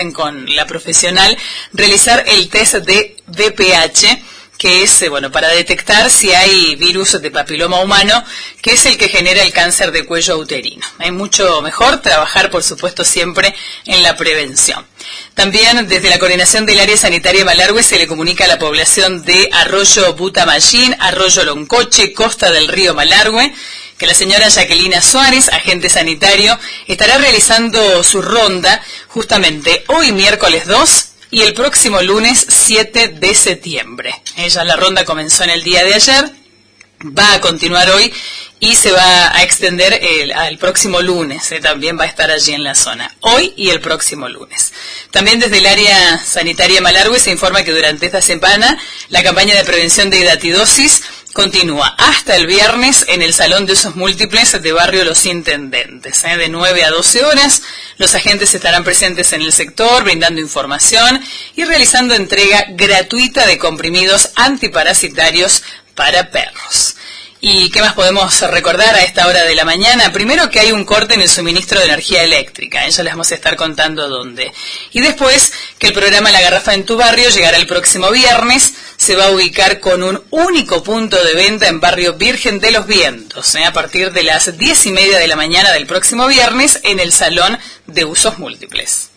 con la profesional realizar el test de VPH, que es para detectar si hay virus de papiloma humano, que es el que genera el cáncer de cuello uterino. Es mucho mejor trabajar, por supuesto, siempre en la prevención. También desde la coordinación del área sanitaria Malargüe se le comunica a la población de Arroyo Butamayín, Arroyo Loncoche, Costa del Río Malargüe, que la señora Jacquelina Suárez, agente sanitario, estará realizando su ronda justamente hoy miércoles 2 y el próximo lunes 7 de septiembre. La ronda comenzó en el día de ayer, va a continuar hoy y se va a extender al próximo lunes. También va a estar allí en la zona, hoy y el próximo lunes. También desde el área sanitaria Malargüe se informa que durante esta semana la campaña de prevención de hidatidosis continúa hasta el viernes en el Salón de Usos Múltiples de Barrio Los Intendentes. De 9 a 12 horas, los agentes estarán presentes en el sector, brindando información y realizando entrega gratuita de comprimidos antiparasitarios para perros. ¿Y qué más podemos recordar a esta hora de la mañana? Primero que hay un corte en el suministro de energía eléctrica, ya les vamos a estar contando dónde. Y después que el programa La Garrafa en tu Barrio llegará el próximo viernes, se va a ubicar con un único punto de venta en Barrio Virgen de los Vientos, a partir de las 10:30 de la mañana del próximo viernes en el Salón de Usos Múltiples.